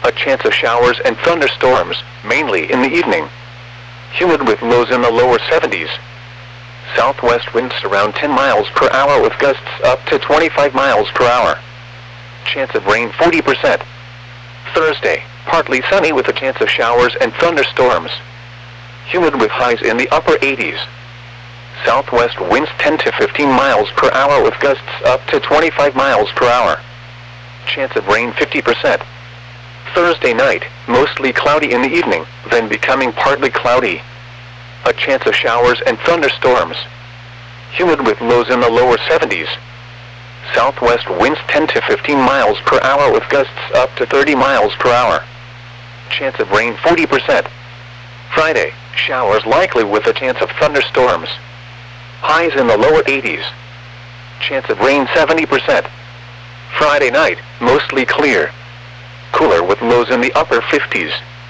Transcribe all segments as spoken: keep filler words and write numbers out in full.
A chance of showers and thunderstorms, mainly in the evening. Humid with lows in the lower seventies. Southwest winds around ten miles per hour with gusts up to twenty-five miles per hour. Chance of rain forty percent. Thursday, partly sunny with a chance of showers and thunderstorms. Humid with highs in the upper eighties. Southwest winds ten to fifteen miles per hour with gusts up to twenty-five miles per hour. Chance of rain fifty percent. Thursday night, mostly cloudy in the evening, then becoming partly cloudy. A chance of showers and thunderstorms. Humid with lows in the lower seventies. Southwest winds ten to fifteen miles per hour with gusts up to thirty miles per hour. Chance of rain forty percent. Friday, showers likely with a chance of thunderstorms. Highs in the lower eighties. Chance of rain seventy percent. Friday night, mostly clear. Cooler with lows in the upper fifties.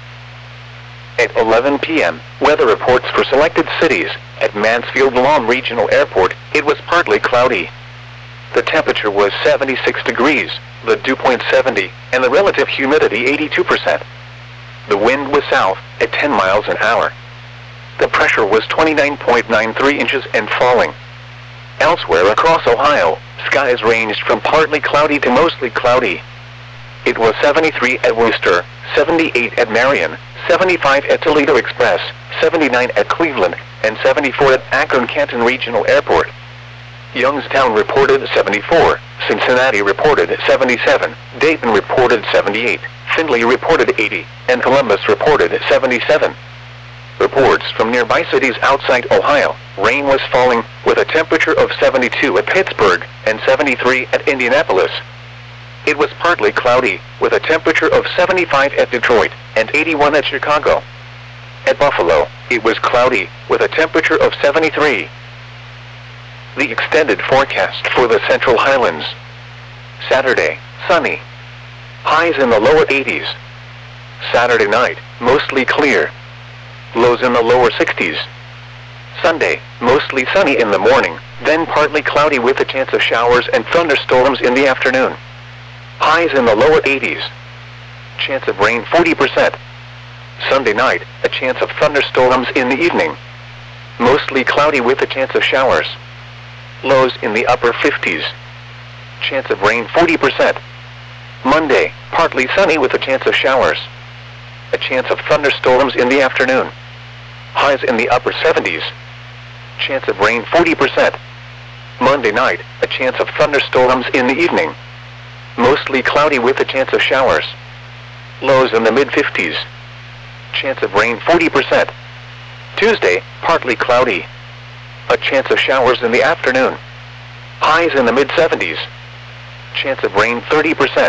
At eleven p m, weather reports for selected cities. At Mansfield Lawn Regional Airport, it was partly cloudy. The temperature was seventy-six degrees, the dew point seventy, and the relative humidity eighty-two percent. The wind was south, at ten miles an hour. The pressure was twenty-nine point nine three inches and falling. Elsewhere across Ohio, skies ranged from partly cloudy to mostly cloudy. It was seventy-three at Worcester, seventy-eight at Marion, seventy-five at Toledo Express, seventy-nine at Cleveland, and seventy-four at Akron-Canton Regional Airport. Youngstown reported seventy-four, Cincinnati reported seventy-seven, Dayton reported seventy-eight, Findlay reported eighty, and Columbus reported seventy-seven. Reports from nearby cities outside Ohio, rain was falling, with a temperature of seventy-two at Pittsburgh, and seventy-three at Indianapolis. It was partly cloudy, with a temperature of seventy-five at Detroit, and eighty-one at Chicago. At Buffalo, it was cloudy, with a temperature of seventy-three. The extended forecast for the Central Highlands. Saturday, sunny. Highs in the lower eighties. Saturday night, mostly clear. Lows in the lower sixties. Sunday, mostly sunny in the morning, then partly cloudy with a chance of showers and thunderstorms in the afternoon. Highs in the lower eighties. Chance of rain forty percent. Sunday night, a chance of thunderstorms in the evening. Mostly cloudy with a chance of showers. Lows in the upper fifties. Chance of rain forty percent. Monday, partly sunny with a chance of showers. A chance of thunderstorms in the afternoon. Highs in the upper seventies. Chance of rain forty percent. Monday night, a chance of thunderstorms in the evening. Mostly cloudy with a chance of showers. Lows in the mid fifties. Chance of rain forty percent. Tuesday, partly cloudy. A chance of showers in the afternoon. Highs in the mid seventies. Chance of rain thirty percent.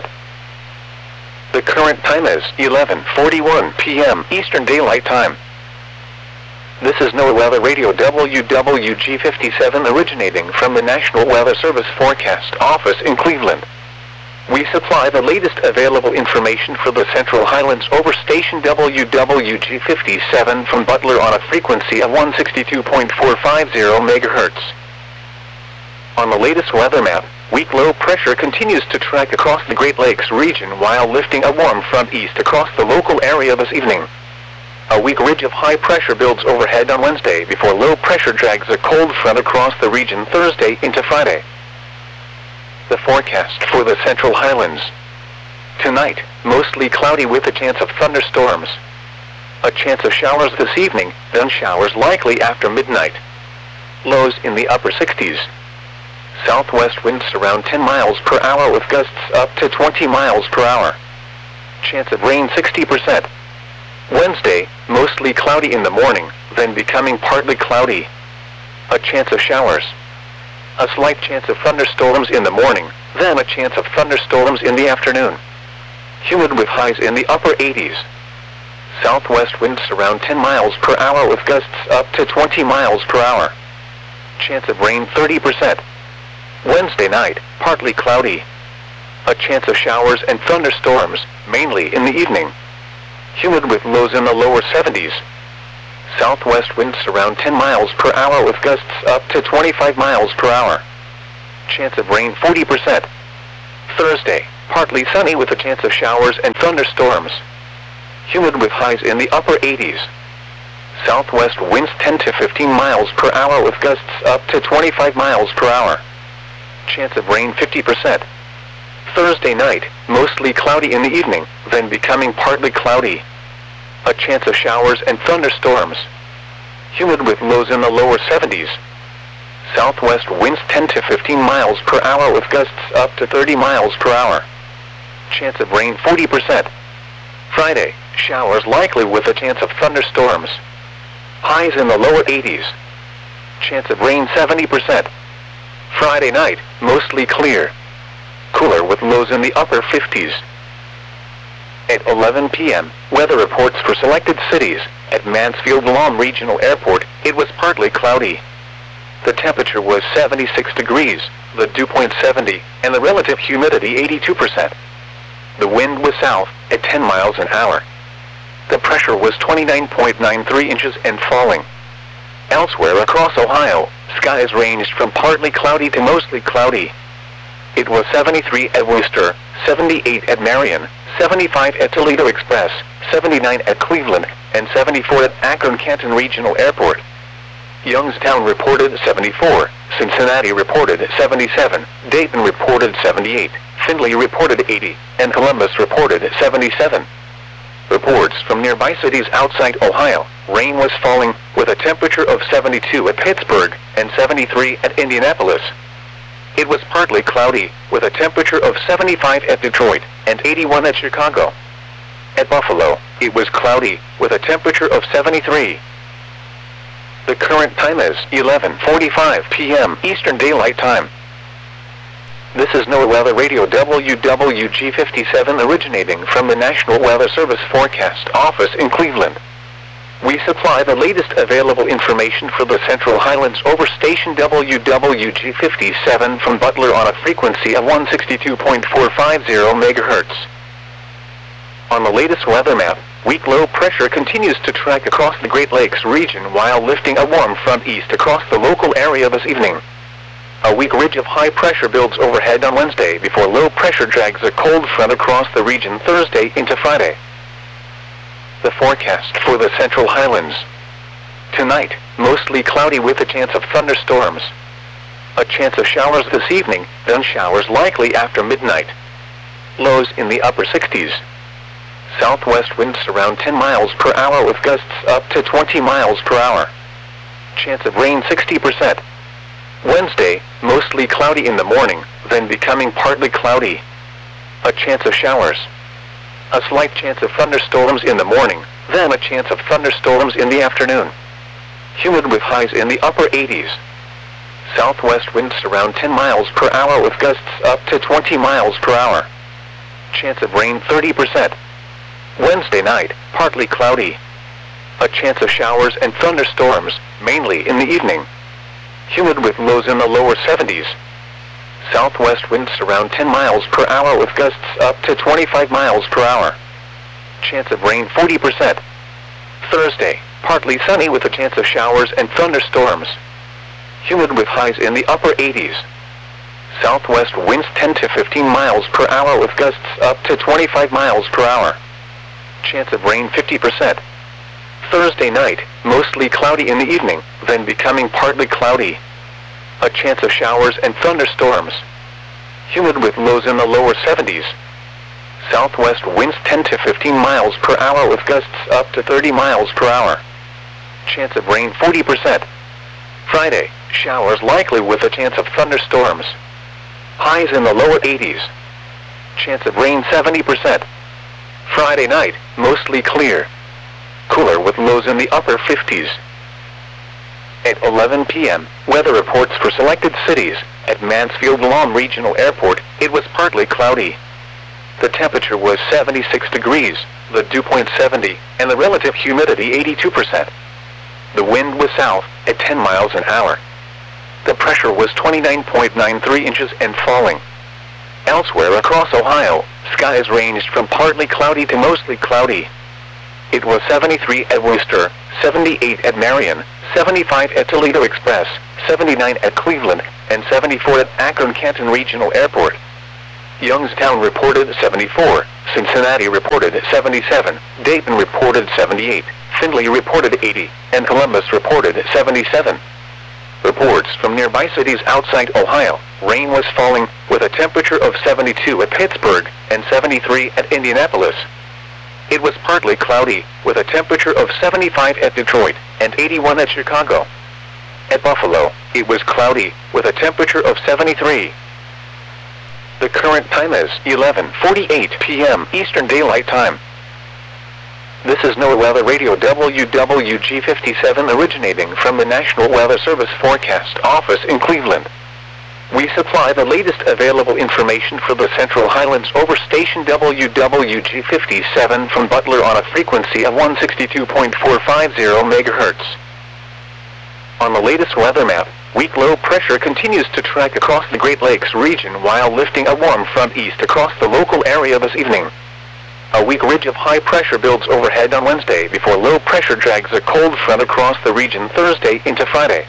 The current time is eleven forty-one p m Eastern Daylight Time. This is NOAA Weather Radio W W G fifty-seven originating from the National Weather Service Forecast Office in Cleveland. We supply the latest available information for the Central Highlands over station W W G fifty-seven from Butler on a frequency of one sixty-two point four five zero megahertz. On the latest weather map, weak low pressure continues to track across the Great Lakes region while lifting a warm front east across the local area this evening. A weak ridge of high pressure builds overhead on Wednesday before low pressure drags a cold front across the region Thursday into Friday. The forecast for the Central Highlands. Tonight, mostly cloudy with a chance of thunderstorms. A chance of showers this evening, then showers likely after midnight. Lows in the upper sixties. Southwest winds around ten miles per hour with gusts up to twenty miles per hour. Chance of rain sixty percent. Wednesday, mostly cloudy in the morning, then becoming partly cloudy. A chance of showers. A slight chance of thunderstorms in the morning, then a chance of thunderstorms in the afternoon. Humid with highs in the upper eighties. Southwest winds around ten miles per hour with gusts up to twenty miles per hour. Chance of rain thirty percent. Wednesday night, partly cloudy. A chance of showers and thunderstorms, mainly in the evening. Humid with lows in the lower seventies. Southwest winds around ten miles per hour with gusts up to twenty-five miles per hour. Chance of rain forty percent. Thursday, partly sunny with a chance of showers and thunderstorms. Humid with highs in the upper eighties. Southwest winds ten to fifteen miles per hour with gusts up to twenty-five miles per hour. Chance of rain fifty percent. Thursday night, mostly cloudy in the evening, then becoming partly cloudy. A chance of showers and thunderstorms. Humid with lows in the lower seventies. Southwest winds ten to fifteen miles per hour with gusts up to thirty miles per hour. Chance of rain forty percent. Friday, showers likely with a chance of thunderstorms. Highs in the lower eighties. Chance of rain seventy percent. Friday night, mostly clear. Cooler with lows in the upper fifties. At eleven p m, weather reports for selected cities. At Mansfield-Lom Regional Airport, it was partly cloudy. The temperature was seventy-six degrees, the dew point seventy, and the relative humidity eighty-two percent. The wind was south, at ten miles an hour. The pressure was twenty-nine point nine three inches and falling. Elsewhere across Ohio, skies ranged from partly cloudy to mostly cloudy. It was seventy-three at Worcester, seventy-eight at Marion, seventy-five at Toledo Express, seventy-nine at Cleveland, and seventy-four at Akron-Canton Regional Airport. Youngstown reported seventy-four, Cincinnati reported seventy-seven, Dayton reported seventy-eight, Findlay reported eighty, and Columbus reported seventy-seven. Reports from nearby cities outside Ohio, rain was falling, with a temperature of seventy-two at Pittsburgh, and seventy-three at Indianapolis. It was partly cloudy, with a temperature of seventy-five at Detroit, and eighty-one at Chicago. At Buffalo, it was cloudy, with a temperature of seventy-three. The current time is eleven forty-five p m Eastern Daylight Time. This is NOAA Weather Radio W W G fifty-seven originating from the National Weather Service Forecast Office in Cleveland. We supply the latest available information for the Central Highlands over station W W G fifty-seven from Butler on a frequency of one sixty-two point four five zero megahertz. On the latest weather map, weak low pressure continues to track across the Great Lakes region while lifting a warm front east across the local area this evening. A weak ridge of high pressure builds overhead on Wednesday before low pressure drags a cold front across the region Thursday into Friday. The forecast for the Central Highlands. Tonight, mostly cloudy with a chance of thunderstorms. A chance of showers this evening, then showers likely after midnight. Lows in the upper sixties. Southwest winds around ten miles per hour with gusts up to twenty miles per hour. Chance of rain sixty percent. Wednesday, mostly cloudy in the morning, then becoming partly cloudy. A chance of showers. A slight chance of thunderstorms in the morning, then a chance of thunderstorms in the afternoon. Humid with highs in the upper eighties. Southwest winds around ten miles per hour with gusts up to twenty miles per hour. Chance of rain thirty percent. Wednesday night, partly cloudy. A chance of showers and thunderstorms, mainly in the evening. Humid with lows in the lower seventies. Southwest winds around ten miles per hour with gusts up to twenty-five miles per hour. Chance of rain forty percent. Thursday, partly sunny with a chance of showers and thunderstorms. Humid with highs in the upper eighties. Southwest winds ten to fifteen miles per hour with gusts up to twenty-five miles per hour. Chance of rain fifty percent. Thursday night, mostly cloudy in the evening, then becoming partly cloudy. A chance of showers and thunderstorms. Humid with lows in the lower seventies. Southwest winds ten to fifteen miles per hour with gusts up to thirty miles per hour. Chance of rain forty percent. Friday, showers likely with a chance of thunderstorms. Highs in the lower eighties. Chance of rain seventy percent. Friday night, mostly clear. Cooler with lows in the upper fifties. At eleven p m, weather reports for selected cities. At Mansfield-Lom Regional Airport, it was partly cloudy. The temperature was seventy-six degrees, the dew point seventy, and the relative humidity eighty-two percent. The wind was south, at ten miles an hour. The pressure was twenty-nine point nine three inches and falling. Elsewhere across Ohio, skies ranged from partly cloudy to mostly cloudy. It was seventy-three at Worcester, seventy-eight at Marion, seventy-five at Toledo Express, seventy-nine at Cleveland, and seventy-four at Akron-Canton Regional Airport. Youngstown reported seventy-four, Cincinnati reported seventy-seven, Dayton reported seventy-eight, Findlay reported eighty, and Columbus reported seventy-seven. Reports from nearby cities outside Ohio, rain was falling, with a temperature of seventy-two at Pittsburgh and seventy-three at Indianapolis. It was partly cloudy, with a temperature of seventy-five at Detroit and eighty-one at Chicago. At Buffalo, it was cloudy, with a temperature of seventy-three. The current time is eleven forty-eight p m Eastern Daylight Time. This is NOAA Weather Radio W W G fifty-seven originating from the National Weather Service Forecast Office in Cleveland. We supply the latest available information for the Central Highlands over station W W G fifty-seven from Butler on a frequency of one sixty-two point four five zero megahertz. On the latest weather map, weak low pressure continues to track across the Great Lakes region while lifting a warm front east across the local area this evening. A weak ridge of high pressure builds overhead on Wednesday before low pressure drags a cold front across the region Thursday into Friday.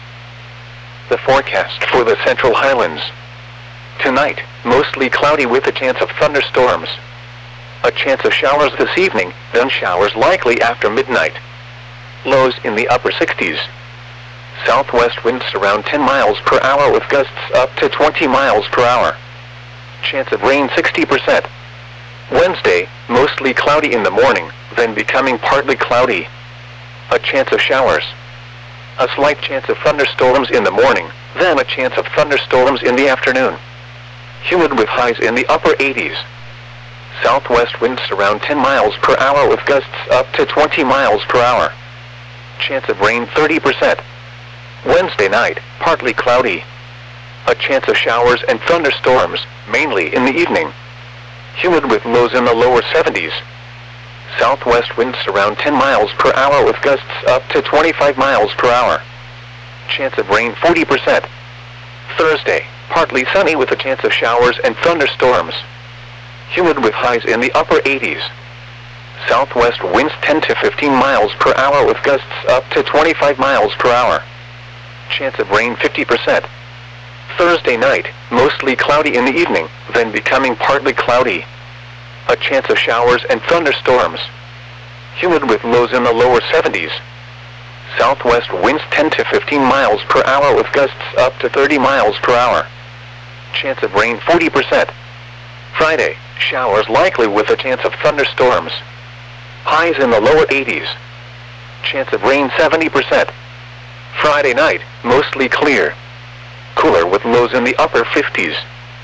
The forecast for the Central Highlands. Tonight, mostly cloudy with a chance of thunderstorms. A chance of showers this evening, then showers likely after midnight. Lows in the upper sixties. Southwest winds around ten miles per hour with gusts up to twenty miles per hour. Chance of rain sixty percent. Wednesday, mostly cloudy in the morning, then becoming partly cloudy. A chance of showers. A slight chance of thunderstorms in the morning, then a chance of thunderstorms in the afternoon. Humid with highs in the upper eighties. Southwest winds around ten miles per hour with gusts up to twenty miles per hour. Chance of rain thirty percent. Wednesday night, partly cloudy. A chance of showers and thunderstorms, mainly in the evening. Humid with lows in the lower seventies. Southwest winds around ten miles per hour with gusts up to twenty-five miles per hour. Chance of rain forty percent. Thursday, partly sunny with a chance of showers and thunderstorms. Humid with highs in the upper eighties. Southwest winds ten to fifteen miles per hour with gusts up to twenty-five miles per hour. Chance of rain fifty percent. Thursday night, mostly cloudy in the evening, then becoming partly cloudy. A chance of showers and thunderstorms. Humid with lows in the lower seventies. Southwest winds ten to fifteen miles per hour with gusts up to thirty miles per hour. Chance of rain forty percent. Friday, showers likely with a chance of thunderstorms. Highs in the lower eighties. Chance of rain seventy percent. Friday night, mostly clear. Cooler with lows in the upper fifties.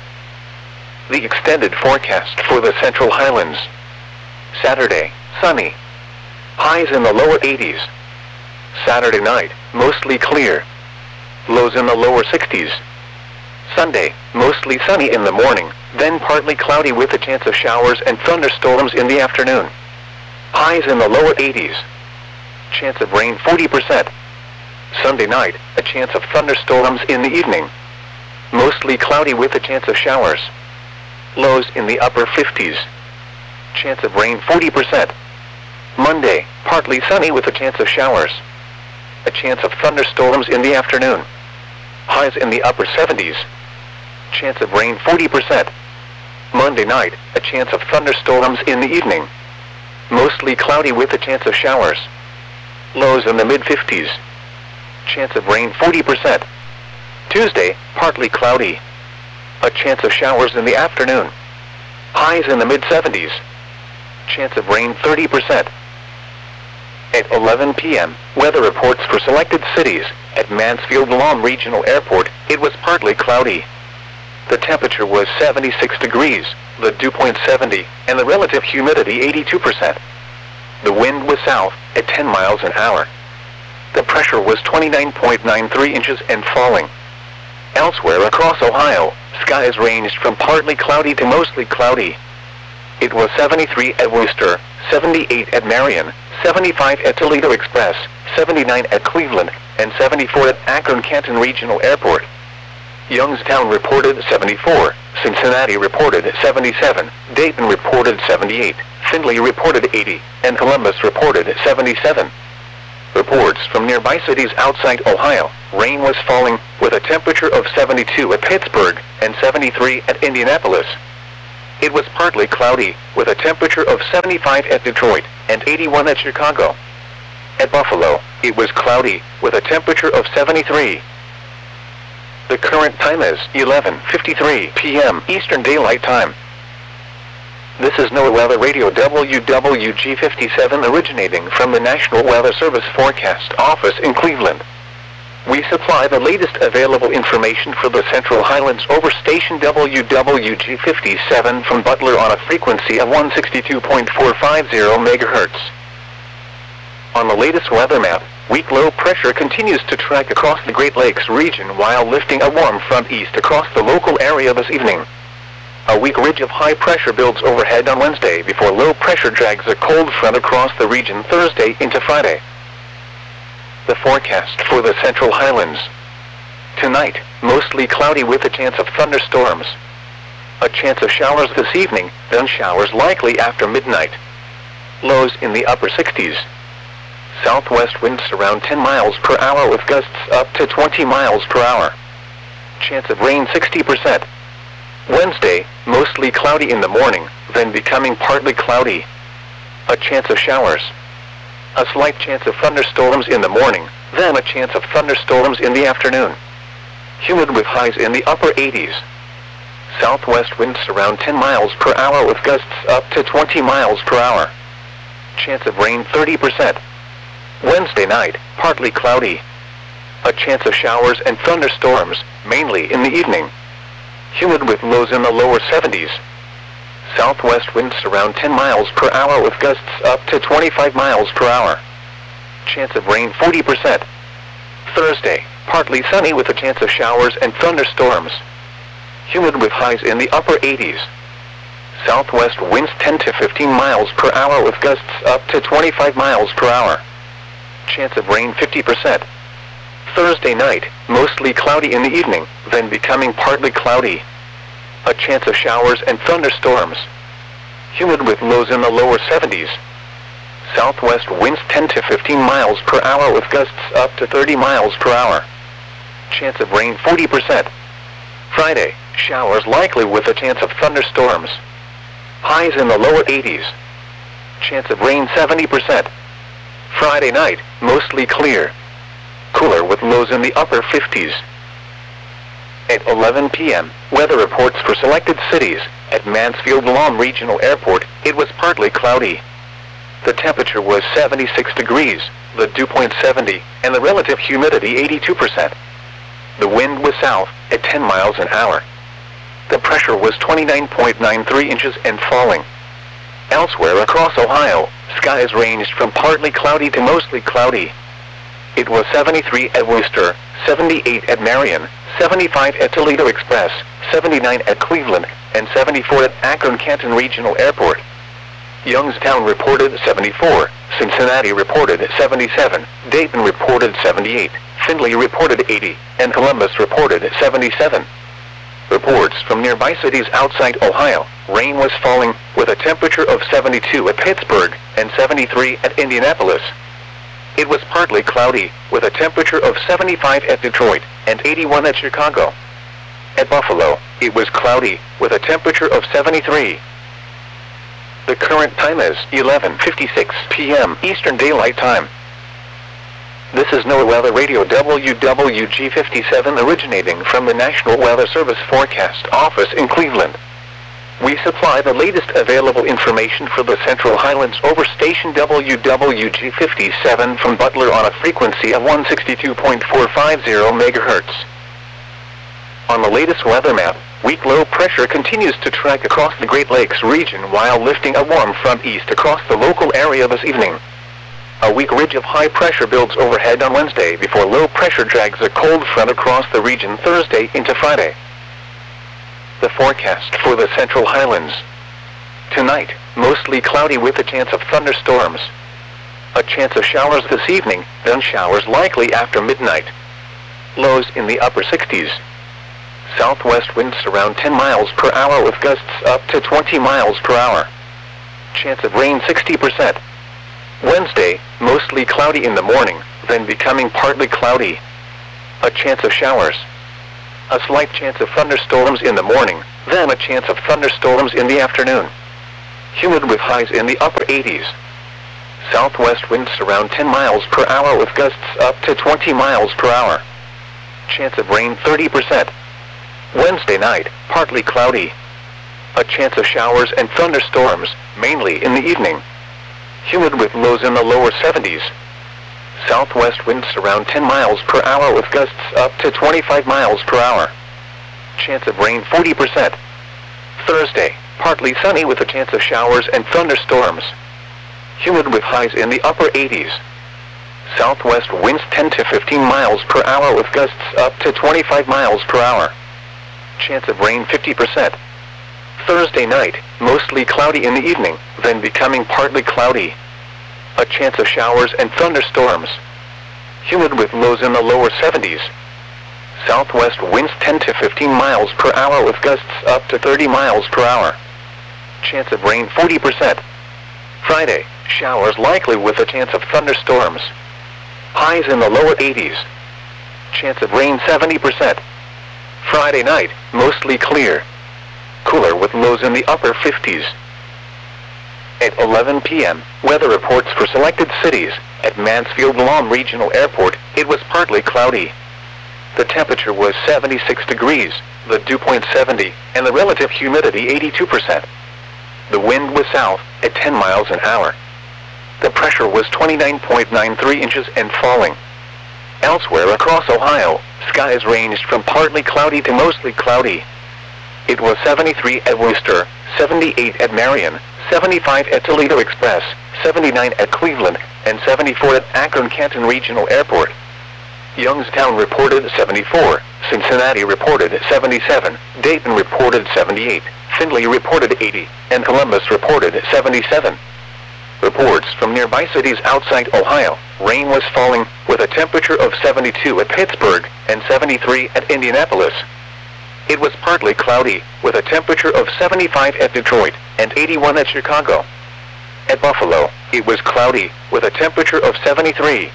The extended forecast for the Central Highlands. Saturday, sunny. Highs in the lower eighties. Saturday night, mostly clear. Lows in the lower sixties. Sunday, mostly sunny in the morning, then partly cloudy with a chance of showers and thunderstorms in the afternoon. Highs in the lower eighties. Chance of rain forty percent. Sunday night, a chance of thunderstorms in the evening. Mostly cloudy with a chance of showers. Lows in the upper fifties. Chance of rain forty percent. Monday, partly sunny with a chance of showers. A chance of thunderstorms in the afternoon. Highs in the upper seventies. Chance of rain forty percent. Monday night, a chance of thunderstorms in the evening. Mostly cloudy with a chance of showers. Lows in the mid fifties. Chance of rain forty percent. Tuesday, partly cloudy. A chance of showers in the afternoon. Highs in the mid seventies. Chance of rain thirty percent. At eleven p m, weather reports for selected cities. At Mansfield-Lahm Regional Airport, it was partly cloudy. The temperature was seventy-six degrees, the dew point seventy, and the relative humidity eighty-two percent. The wind was south, at ten miles an hour. The pressure was twenty-nine point nine three inches and falling. Elsewhere across Ohio, skies ranged from partly cloudy to mostly cloudy. It was seventy-three at Worcester, seventy-eight at Marion, seventy-five at Toledo Express, seventy-nine at Cleveland, and seventy-four at Akron-Canton Regional Airport. Youngstown reported seventy-four, Cincinnati reported seventy-seven, Dayton reported seventy-eight, Findlay reported eighty, and Columbus reported seventy-seven. Reports from nearby cities outside Ohio, rain was falling, with a temperature of seventy-two at Pittsburgh and seventy-three at Indianapolis. it was partly cloudy, with a temperature of seventy-five at Detroit, and eighty-one at Chicago. At Buffalo, it was cloudy, with a temperature of seventy-three. The current time is eleven fifty-three p m Eastern Daylight Time. This is NOAA Weather Radio W W G fifty-seven originating from the National Weather Service Forecast Office in Cleveland. We supply the latest available information for the Central Highlands over station W W G fifty-seven from Butler on a frequency of one sixty-two point four five zero megahertz. On the latest weather map, weak low pressure continues to track across the Great Lakes region while lifting a warm front east across the local area this evening. A weak ridge of high pressure builds overhead on Wednesday before low pressure drags a cold front across the region Thursday into Friday. The forecast for the Central Highlands. Tonight, mostly cloudy with a chance of thunderstorms. A chance of showers this evening, then showers likely after midnight. Lows in the upper sixties. Southwest winds around ten miles per hour with gusts up to twenty miles per hour. Chance of rain sixty percent. Wednesday, mostly cloudy in the morning, then becoming partly cloudy. A chance of showers. A slight chance of thunderstorms in the morning, then a chance of thunderstorms in the afternoon. Humid with highs in the upper eighties. Southwest winds around ten miles per hour with gusts up to twenty miles per hour. Chance of rain thirty percent. Wednesday night, partly cloudy. A chance of showers and thunderstorms, mainly in the evening. Humid with lows in the lower seventies. Southwest winds around ten miles per hour with gusts up to twenty-five miles per hour. Chance of rain forty percent. Thursday, partly sunny with a chance of showers and thunderstorms. Humid with highs in the upper eighties. Southwest winds ten to fifteen miles per hour with gusts up to twenty-five miles per hour. Chance of rain fifty percent. Thursday night, mostly cloudy in the evening, then becoming partly cloudy. A chance of showers and thunderstorms. Humid with lows in the lower seventies. Southwest winds ten to fifteen miles per hour with gusts up to thirty miles per hour. Chance of rain forty percent. Friday, showers likely with a chance of thunderstorms. Highs in the lower eighties. Chance of rain seventy percent. Friday night, mostly clear. Cooler with lows in the upper fifties. At eleven p m, weather reports for selected cities. At Mansfield-Lawn Regional Airport, it was partly cloudy. The temperature was seventy-six degrees, the dew point seventy, and the relative humidity eighty-two percent. The wind was south, at ten miles an hour. The pressure was twenty-nine point nine three inches and falling. Elsewhere across Ohio, skies ranged from partly cloudy to mostly cloudy. It was seventy-three at Worcester, seventy-eight at Marion, seventy-five at Toledo Express, seventy-nine at Cleveland, and seventy-four at Akron-Canton Regional Airport. Youngstown reported seventy-four, Cincinnati reported seventy-seven, Dayton reported seventy-eight, Findlay reported eighty, and Columbus reported seventy-seven. Reports from nearby cities outside Ohio, rain was falling, with a temperature of seventy-two at Pittsburgh, and seventy-three at Indianapolis. It was partly cloudy, with a temperature of seventy-five at Detroit, and eighty-one at Chicago. At Buffalo, it was cloudy, with a temperature of seventy-three. The current time is eleven fifty-six p m Eastern Daylight Time. This is NOAA Weather Radio W W G fifty-seven originating from the National Weather Service Forecast Office in Cleveland. We supply the latest available information for the Central Highlands over station W W G fifty-seven from Butler on a frequency of one sixty-two point four five zero megahertz. On the latest weather map, weak low pressure continues to track across the Great Lakes region while lifting a warm front east across the local area this evening. A weak ridge of high pressure builds overhead on Wednesday before low pressure drags a cold front across the region Thursday into Friday. The forecast for the Central Highlands. Tonight, mostly cloudy with a chance of thunderstorms. A chance of showers this evening, then showers likely after midnight. Lows in the upper sixties. Southwest winds around ten miles per hour with gusts up to twenty miles per hour. Chance of rain sixty percent. Wednesday, mostly cloudy in the morning, then becoming partly cloudy. A chance of showers. A slight chance of thunderstorms in the morning, then a chance of thunderstorms in the afternoon. Humid with highs in the upper eighties. Southwest winds around ten miles per hour with gusts up to twenty miles per hour. Chance of rain thirty percent. Wednesday night, partly cloudy. A chance of showers and thunderstorms, mainly in the evening. Humid with lows in the lower seventies. Southwest winds around ten miles per hour with gusts up to twenty-five miles per hour. Chance of rain forty percent. Thursday, partly sunny with a chance of showers and thunderstorms. Humid with highs in the upper eighties. Southwest winds ten to fifteen miles per hour with gusts up to twenty-five miles per hour. Chance of rain fifty percent. Thursday night, mostly cloudy in the evening, then becoming partly cloudy. A chance of showers and thunderstorms. Humid with lows in the lower seventies. Southwest winds ten to fifteen miles per hour with gusts up to thirty miles per hour. Chance of rain forty percent. Friday, showers likely with a chance of thunderstorms. Highs in the lower eighties. Chance of rain seventy percent. Friday night, mostly clear. Cooler with lows in the upper fifties. At eleven p m, weather reports for selected cities. At Mansfield Lahm Regional Airport, it was partly cloudy. The temperature was seventy-six degrees, the dew point seventy, and the relative humidity eighty-two percent. The wind was south, at ten miles an hour. The pressure was twenty-nine point nine three inches and falling. Elsewhere across Ohio, skies ranged from partly cloudy to mostly cloudy. It was seventy-three at Worcester, seventy-eight at Marion, seventy-five at Toledo Express, seventy-nine at Cleveland, and seventy-four at Akron-Canton Regional Airport. Youngstown reported seventy-four, Cincinnati reported seventy-seven, Dayton reported seventy-eight, Findlay reported eighty, and Columbus reported seventy-seven. Reports from nearby cities outside Ohio, rain was falling, with a temperature of seventy-two at Pittsburgh, and seventy-three at Indianapolis. It was partly cloudy, with a temperature of seventy-five at Detroit, and eighty-one at Chicago. At Buffalo, it was cloudy, with a temperature of seventy-three.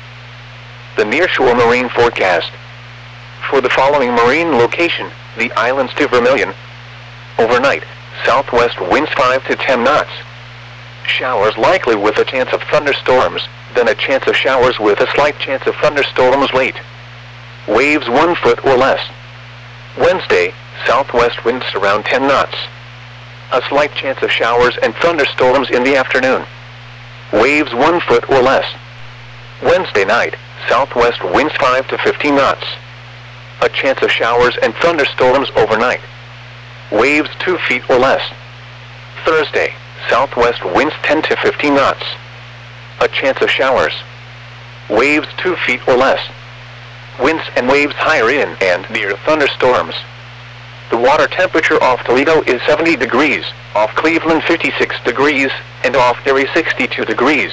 The nearshore marine forecast. For the following marine location, the islands to Vermilion. Overnight, southwest winds five to ten knots. Showers likely with a chance of thunderstorms, then a chance of showers with a slight chance of thunderstorms late. Waves one foot or less. Wednesday, southwest winds around ten knots. A slight chance of showers and thunderstorms in the afternoon. Waves one foot or less. Wednesday night, southwest winds five to fifteen knots. A chance of showers and thunderstorms overnight. Waves two feet or less. Thursday, southwest winds ten to fifteen knots. A chance of showers. Waves two feet or less. Winds and waves higher in and near thunderstorms. The water temperature off Toledo is seventy degrees, off Cleveland fifty-six degrees, and off Erie sixty-two degrees.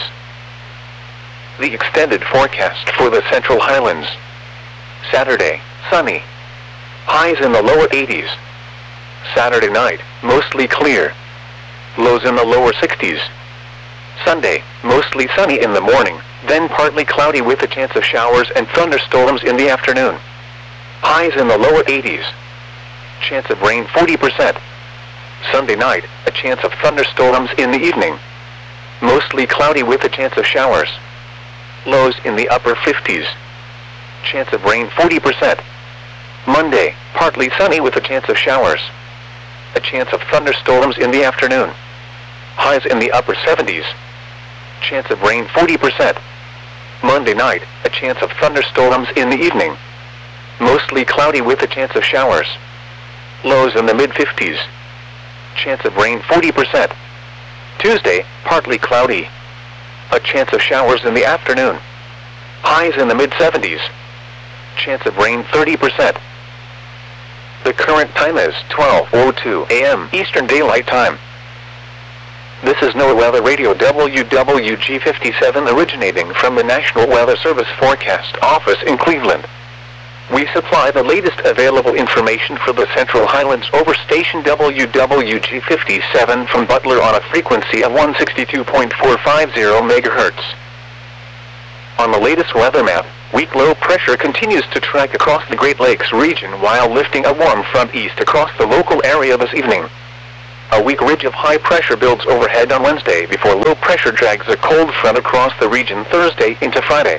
The extended forecast for the Central Highlands. Saturday, sunny. Highs in the lower eighties. Saturday night, mostly clear. Lows in the lower sixties. Sunday, mostly sunny in the morning, then partly cloudy with a chance of showers and thunderstorms in the afternoon. Highs in the lower eighties. Chance of rain forty percent. Sunday night, a chance of thunderstorms in the evening. Mostly cloudy with a chance of showers. Lows in the upper fifties. Chance of rain forty percent. Monday, partly sunny with a chance of showers. A chance of thunderstorms in the afternoon. Highs in the upper seventies. Chance of rain forty percent. Monday night, a chance of thunderstorms in the evening. Mostly cloudy with a chance of showers. Lows in the mid fifties. Chance of rain forty percent. Tuesday, partly cloudy. A chance of showers in the afternoon. Highs in the mid seventies. Chance of rain thirty percent. The current time is twelve oh two a m Eastern Daylight Time. This is NOAA Weather Radio W W G fifty-seven originating from the National Weather Service Forecast Office in Cleveland. We supply the latest available information for the Central Highlands over station W W G fifty-seven from Butler on a frequency of one sixty-two point four five zero megahertz. On the latest weather map, weak low pressure continues to track across the Great Lakes region while lifting a warm front east across the local area this evening. A weak ridge of high pressure builds overhead on Wednesday before low pressure drags a cold front across the region Thursday into Friday.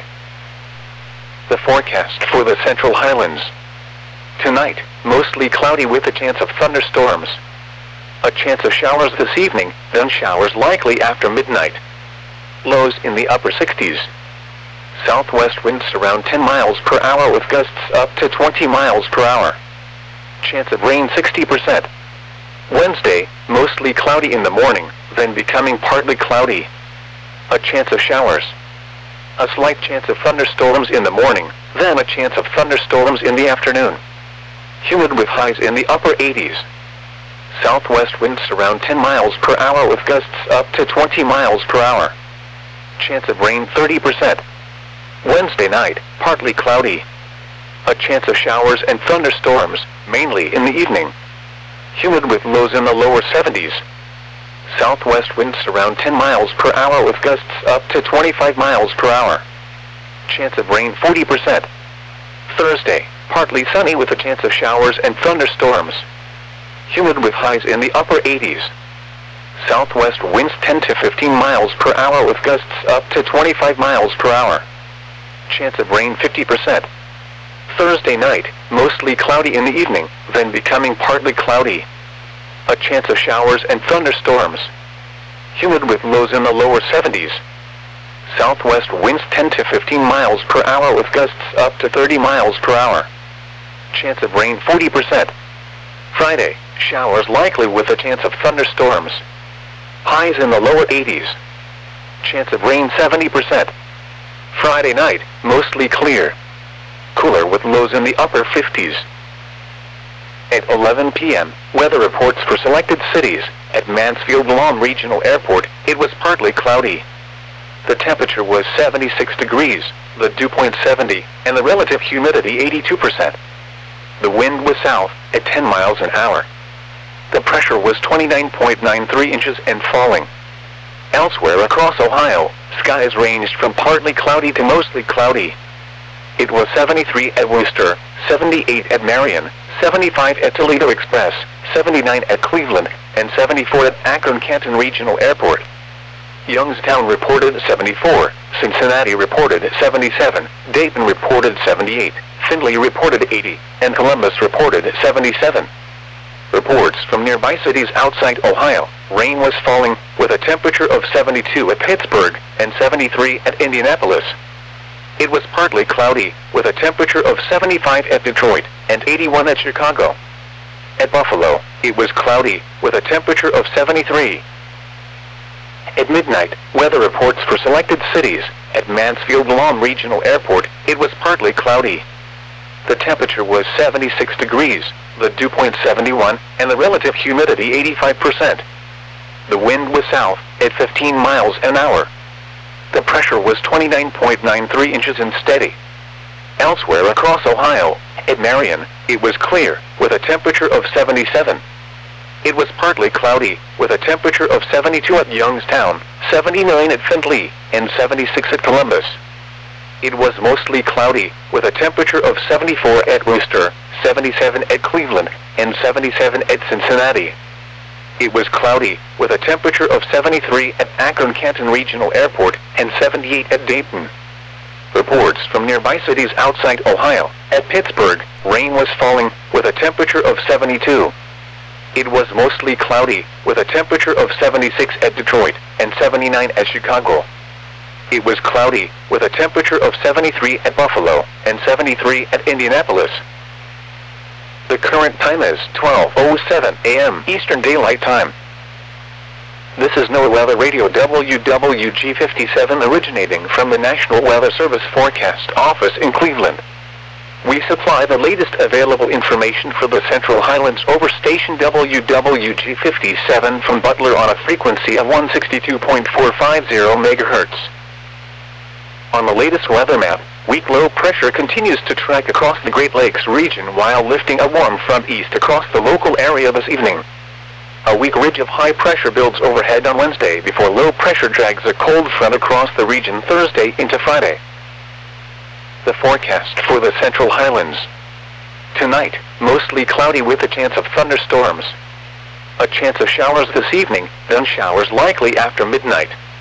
The forecast for the Central Highlands. Tonight, mostly cloudy with a chance of thunderstorms. A chance of showers this evening, then showers likely after midnight. Lows in the upper sixties. Southwest winds around ten miles per hour with gusts up to twenty miles per hour. Chance of rain sixty percent. Wednesday, mostly cloudy in the morning, then becoming partly cloudy. A chance of showers. A slight chance of thunderstorms in the morning, then a chance of thunderstorms in the afternoon. Humid with highs in the upper eighties. Southwest winds around ten miles per hour with gusts up to twenty miles per hour. Chance of rain thirty percent. Wednesday night, partly cloudy. A chance of showers and thunderstorms, mainly in the evening. Humid with lows in the lower seventies. Southwest winds around ten miles per hour with gusts up to twenty-five miles per hour. Chance of rain forty percent. Thursday, partly sunny with a chance of showers and thunderstorms. Humid with highs in the upper eighties. Southwest winds ten to fifteen miles per hour with gusts up to twenty-five miles per hour. Chance of rain fifty percent. Thursday night, mostly cloudy in the evening, then becoming partly cloudy. A chance of showers and thunderstorms. Humid with lows in the lower seventies. Southwest winds ten to fifteen miles per hour with gusts up to thirty miles per hour. Chance of rain forty percent. Friday, showers likely with a chance of thunderstorms. Highs in the lower eighties. Chance of rain seventy percent. Friday night, mostly clear. Cooler with lows in the upper fifties. At eleven p m, weather reports for selected cities. At Mansfield-Lom Regional Airport, it was partly cloudy. The temperature was seventy-six degrees, the dew point seventy, and the relative humidity eighty-two percent. The wind was south, at ten miles an hour. The pressure was twenty-nine point nine three inches and falling. Elsewhere across Ohio, skies ranged from partly cloudy to mostly cloudy. It was seventy-three at Wooster, seventy-eight at Marion, seventy-five at Toledo Express, seventy-nine at Cleveland, and seventy-four at Akron-Canton Regional Airport. Youngstown reported seventy-four, Cincinnati reported seventy-seven, Dayton reported seventy-eight, Findlay reported eighty, and Columbus reported seventy-seven. Reports from nearby cities outside Ohio, rain was falling, with a temperature of seventy-two at Pittsburgh, and seventy-three at Indianapolis. It was partly cloudy, with a temperature of seventy-five at Detroit, and eighty-one at Chicago. At Buffalo, it was cloudy, with a temperature of seventy-three. At midnight, weather reports for selected cities. At Mansfield-Lom Regional Airport, it was partly cloudy. The temperature was seventy-six degrees, the dew point seventy-one, and the relative humidity eighty-five percent. The wind was south, at fifteen miles an hour. The pressure was twenty-nine point nine three inches and steady. Elsewhere across Ohio, at Marion, it was clear, with a temperature of seventy-seven. It was partly cloudy, with a temperature of seventy-two at Youngstown, seventy-nine at Findlay, and seventy-six at Columbus. It was mostly cloudy, with a temperature of seventy-four at Wooster, seventy-seven at Cleveland, and seventy-seven at Cincinnati. It was cloudy, with a temperature of seventy-three at Akron-Canton Regional Airport, and seventy-eight at Dayton. Reports from nearby cities outside Ohio. At Pittsburgh, rain was falling, with a temperature of seventy-two. It was mostly cloudy, with a temperature of seventy-six at Detroit, and seventy-nine at Chicago. It was cloudy, with a temperature of seventy-three at Buffalo, and seventy-three at Indianapolis. The current time is twelve oh seven a m Eastern Daylight Time. This is NOAA Weather Radio W W G fifty-seven originating from the National Weather Service Forecast Office in Cleveland. We supply the latest available information for the Central Highlands over station W W G fifty-seven from Butler on a frequency of one sixty-two point four five zero megahertz. On the latest weather map, weak low pressure continues to track across the Great Lakes region while lifting a warm front east across the local area this evening. A weak ridge of high pressure builds overhead on Wednesday before low pressure drags a cold front across the region Thursday into Friday. The forecast for the Central Highlands. Tonight, mostly cloudy with a chance of thunderstorms. A chance of showers this evening, then showers likely after midnight.